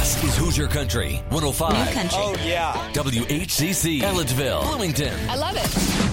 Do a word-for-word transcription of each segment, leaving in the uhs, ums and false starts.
This is Hoosier Country one oh five. New country. Oh, yeah. W H C C, Elledgeville, Bloomington. I love it.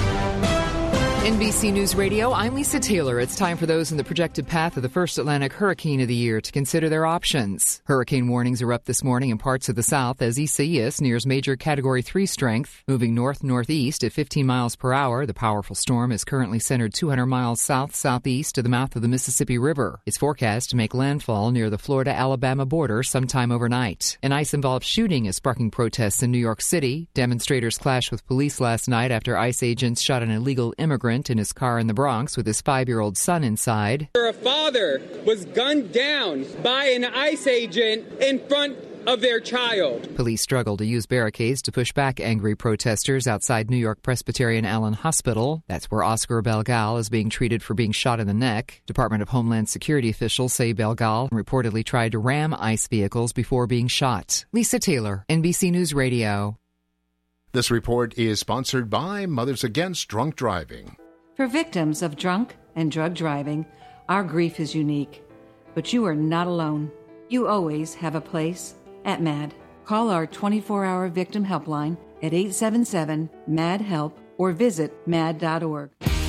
N B C News Radio, I'm Lisa Taylor. It's time for those in the projected path of the first Atlantic hurricane of the year to consider their options. Hurricane warnings are up this morning in parts of the south as Isaias nears major Category three strength. Moving north-northeast at fifteen miles per hour, the powerful storm is currently centered two hundred miles south-southeast of the mouth of the Mississippi River. It's forecast to make landfall near the Florida-Alabama border sometime overnight. An ICE-involved shooting is sparking protests in New York City. Demonstrators clashed with police last night after ICE agents shot an illegal immigrant in his car in the Bronx with his five-year-old son inside. A father was gunned down by an ICE agent in front of their child. Police struggle to use barricades to push back angry protesters outside New York Presbyterian Allen Hospital. That's where Oscar Belgal is being treated for being shot in the neck. Department of Homeland Security officials say Belgal reportedly tried to ram ICE vehicles before being shot. Lisa Taylor, N B C News Radio. This report is sponsored by Mothers Against Drunk Driving. For victims of drunk and drug driving, our grief is unique. But you are not alone. You always have a place at MAD. Call our twenty-four hour victim helpline at eight seven seven, M A D, HELP or visit mad dot org.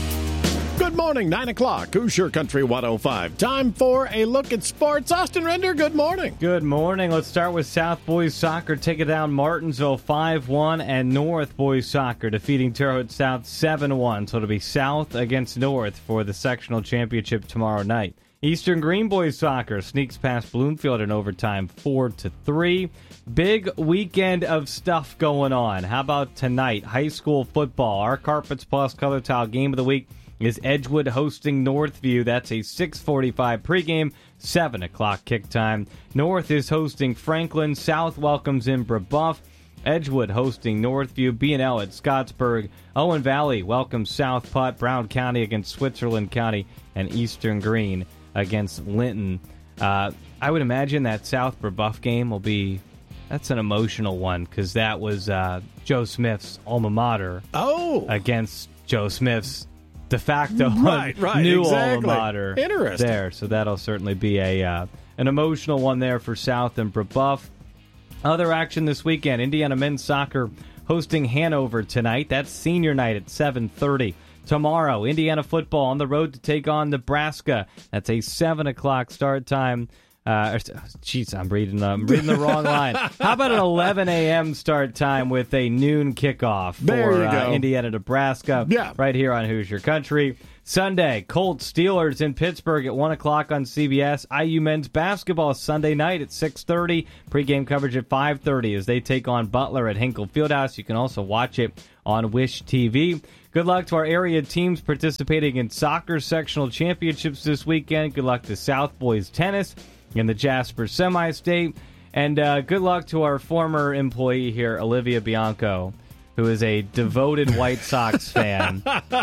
Good morning, nine o'clock, Hoosier Country one oh five. Time for a look at sports. Austin Render, good morning. Good morning. Let's start with South Boys Soccer taking down Martinsville five one and North Boys Soccer defeating Terre Haute South seven one. So it'll be South against North for the sectional championship tomorrow night. Eastern Green Boys Soccer sneaks past Bloomfield in overtime four to three. Big weekend of stuff going on. How about tonight? High school football. Our Carpets Plus Color Tile game of the week is Edgewood hosting Northview. That's a six forty-five pregame, seven o'clock kick time. North is hosting Franklin. South welcomes in Brebeuf. Edgewood hosting Northview. B and L at Scottsburg. Owen Valley welcomes South Putt. Brown County against Switzerland County. And Eastern Green against Linton. Uh, I would imagine that South Brebeuf game will be, that's an emotional one because that was uh, Joe Smith's alma mater. Oh. Against Joe Smith's de facto right, right, new exactly. alma mater. Interesting. There, so that'll certainly be a uh, an emotional one there for South and Brebeuf. Other action this weekend: Indiana men's soccer hosting Hanover tonight. That's senior night at seven thirty. Tomorrow, Indiana football on the road to take on Nebraska. That's a seven o'clock start time. Uh, jeez, I'm reading, uh, I'm reading the wrong line. How about an eleven a.m. start time with a noon kickoff for uh, Indiana, Nebraska? Yeah. Right here on Hoosier Country. Sunday, Colts Steelers in Pittsburgh at one o'clock on C B S. I U men's basketball Sunday night at six thirty. Pre-game coverage at five thirty as they take on Butler at Hinkle Fieldhouse. You can also watch it on Wish T V. Good luck to our area teams participating in soccer sectional championships this weekend. Good luck to South Boys Tennis in the Jasper Semi-State. And uh, good luck to our former employee here, Olivia Bianco, who is a devoted White Sox fan.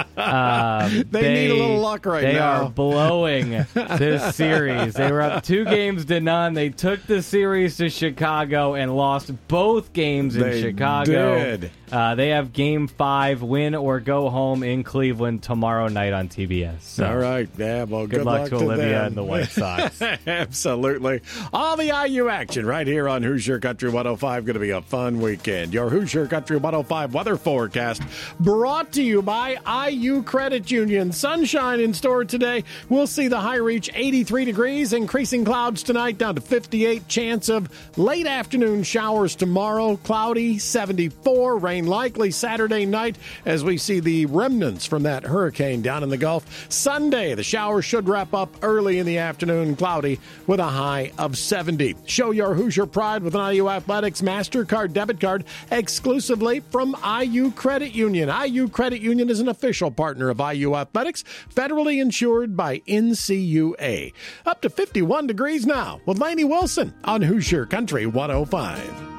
Um, they, they need a little luck right they now. They are blowing this series. They were up two games to none. They took the series to Chicago and lost both games in they Chicago. Did. Uh, they have game five, win or go home in Cleveland tomorrow night on T B S. So, all right. Yeah, well, good, good luck, luck to, to Olivia them. and the White Sox. Absolutely. All the I U action right here on Hoosier Country one oh five. Going to be a fun weekend. Your Hoosier Country one oh five weather forecast brought to you by I U Credit Union. Sunshine in store today. We'll see the high reach eighty-three degrees. Increasing clouds tonight down to fifty-eight. Chance of late afternoon showers tomorrow. Cloudy, seventy-four. Rain likely Saturday night as we see the remnants from that hurricane down in the Gulf. Sunday, the showers should wrap up early in the afternoon. Cloudy with a high of seventy. Show your Hoosier pride with an I U Athletics MasterCard debit card exclusively from I U Credit Union. I U Credit Union is an official partner of I U Athletics, federally insured by N C U A. Up to fifty-one degrees now with Lainey Wilson on Hoosier Country one oh five.